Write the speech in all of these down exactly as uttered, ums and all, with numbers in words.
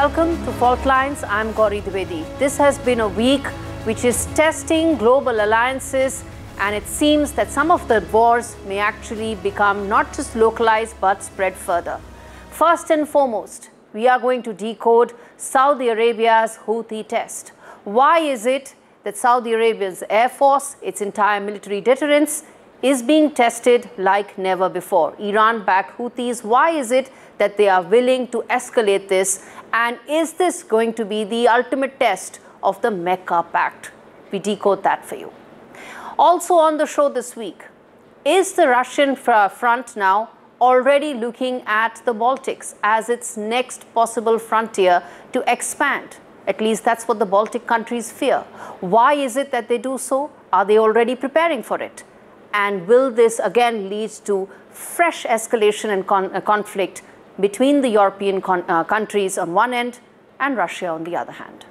welcome to Fault Lines. I'm Gauri Dwivedi. This has been a week which is testing global alliances, and it seems that some of the wars may actually become not just localized but spread further. First and foremost, we are going to decode Saudi Arabia's Houthi test. Why is it that Saudi Arabia's Air Force, its entire military deterrence, is being tested like never before? Iran-backed Houthis, why is it that they are willing to escalate this? And is this going to be the ultimate test of the Mecca Pact? We decode that for you. Also on the show this week, is the Russian front now already looking at the Baltics as its next possible frontier to expand? At least that's what the Baltic countries fear. Why is it that they do so? Are they already preparing for it? And will this again lead to fresh escalation and con uh, conflict between the European con uh, countries on one end and Russia on the other hand?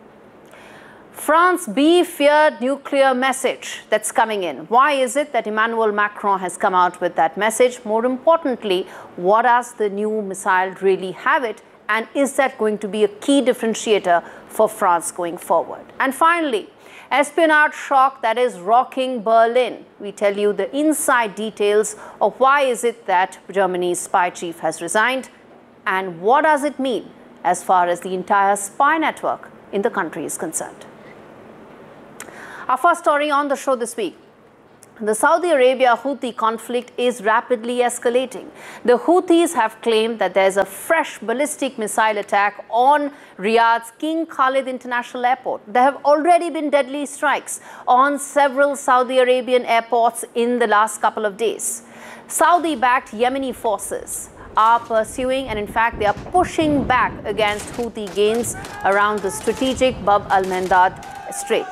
France be feared nuclear message that's coming in. Why is it that Emmanuel Macron has come out with that message? More importantly, what does the new missile really have it? And is that going to be a key differentiator for France going forward? And finally, espionage shock that is rocking Berlin. We tell you the inside details of why is it that Germany's spy chief has resigned and what does it mean as far as the entire spy network in the country is concerned. Our first story on the show this week. The Saudi Arabia-Houthi conflict is rapidly escalating. The Houthis have claimed that there's a fresh ballistic missile attack on Riyadh's King Khalid International Airport. There have already been deadly strikes on several Saudi Arabian airports in the last couple of days. Saudi-backed Yemeni forces are pursuing and in fact they are pushing back against Houthi gains around the strategic Bab al-Mandab Strait.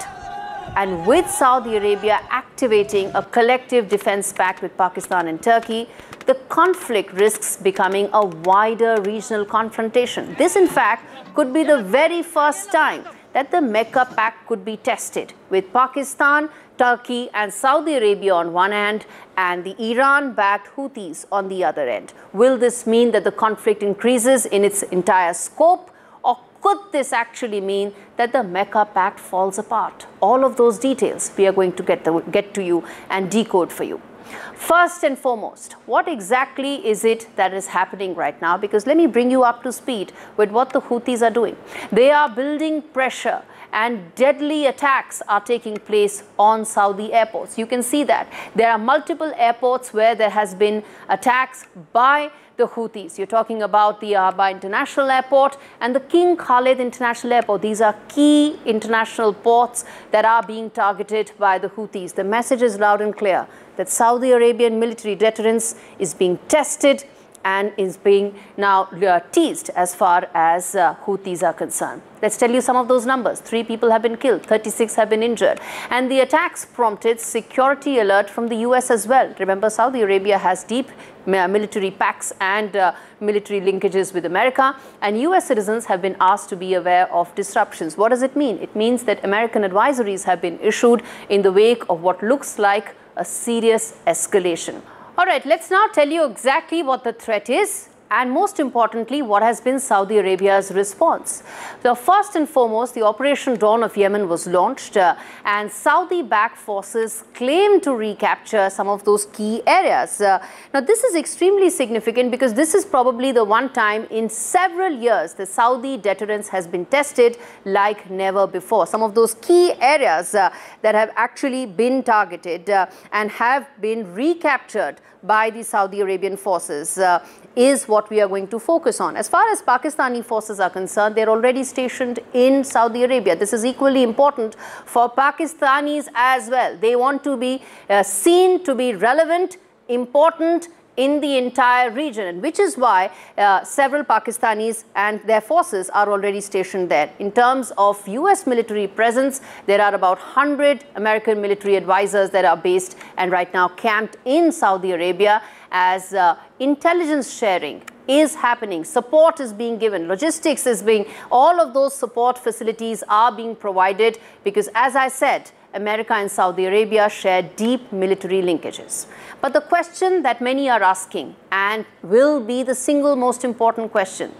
And with Saudi Arabia activating a collective defense pact with Pakistan and Turkey, the conflict risks becoming a wider regional confrontation. This, in fact, could be the very first time that the Mecca Pact could be tested, with Pakistan, Turkey and Saudi Arabia on one hand and the Iran-backed Houthis on the other end. Will this mean that the conflict increases in its entire scope? Or could this actually mean that the Mecca Pact falls apart? All of those details we are going to get, the, get to you and decode for you. First and foremost, what exactly is it that is happening right now? Because let me bring you up to speed with what the Houthis are doing. They are building pressure and deadly attacks are taking place on Saudi airports. You can see that. There are multiple airports where there has been attacks by the Houthis. You're talking about the Aba International Airport and the King Khalid International Airport. These are key international ports that are being targeted by the Houthis. The message is loud and clear that Saudi Arabian military deterrence is being tested and is being now uh, teased as far as uh, Houthis are concerned. Let's tell you some of those numbers. Three people have been killed, thirty-six have been injured. And the attacks prompted security alert from the U S as well. Remember, Saudi Arabia has deep military pacts and uh, military linkages with America. And U S citizens have been asked to be aware of disruptions. What does it mean? It means that American advisories have been issued in the wake of what looks like a serious escalation. All right, let's now tell you exactly what the threat is and most importantly, what has been Saudi Arabia's response. So first and foremost, the Operation Dawn of Yemen was launched uh, and Saudi-backed forces claim to recapture some of those key areas. Uh, now, this is extremely significant because this is probably the one time in several years the Saudi deterrence has been tested like never before. Some of those key areas uh, that have actually been targeted uh, and have been recaptured by the Saudi Arabian forces uh, is what we are going to focus on. As far as Pakistani forces are concerned, they're already stationed in Saudi Arabia. This is equally important for Pakistanis as well. They want to be uh, seen to be relevant, important in the entire region, and which is why uh, several Pakistanis and their forces are already stationed there. In terms of U S military presence, there are about one hundred American military advisors that are based and right now camped in Saudi Arabia as uh, intelligence sharing is happening, support is being given, logistics is being, all of those support facilities are being provided because, as I said, America and Saudi Arabia share deep military linkages. But the question that many are asking, and will be the single most important question,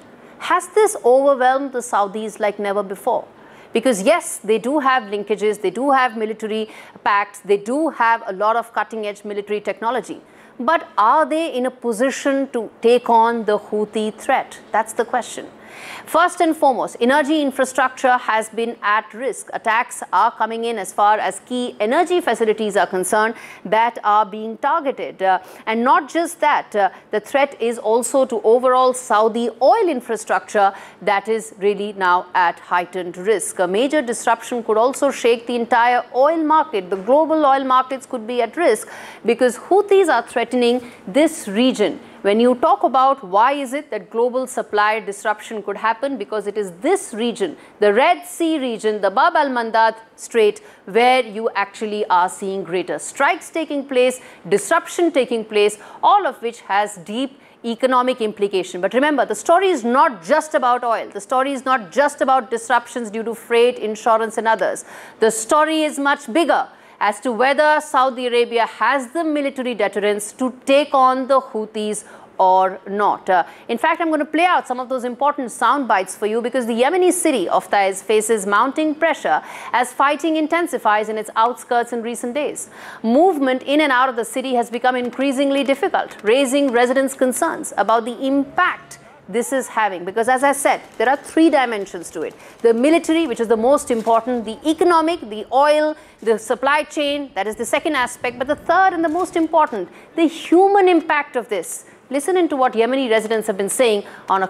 Has this overwhelmed the Saudis like never before? Because yes, they do have linkages, they do have military pacts, they do have a lot of cutting-edge military technology. But are they in a position to take on the Houthi threat? That's the question. First and foremost, energy infrastructure has been at risk. Attacks are coming in as far as key energy facilities are concerned that are being targeted. Uh, and not just that, uh, the threat is also to overall Saudi oil infrastructure that is really now at heightened risk. A major disruption could also shake the entire oil market. The global oil markets could be at risk because Houthis are threatening this region. When you talk about why is it that global supply disruption could happen, because it is this region, the Red Sea region, the Bab al-Mandab Strait, where you actually are seeing greater strikes taking place, disruption taking place, all of which has deep economic implication. But remember, the story is not just about oil. The story is not just about disruptions due to freight, insurance and others. The story is much bigger as to whether Saudi Arabia has the military deterrence to take on the Houthis or not. Uh, in fact, I'm going to play out some of those important sound bites for you because the Yemeni city of Taiz faces mounting pressure as fighting intensifies in its outskirts in recent days. Movement in and out of the city has become increasingly difficult, raising residents' concerns about the impact this is having, because as I said, there are three dimensions to it. The military, which is the most important, the economic, the oil, the supply chain, that is the second aspect, but the third and the most important, the human impact of this. Listen into what Yemeni residents have been saying on a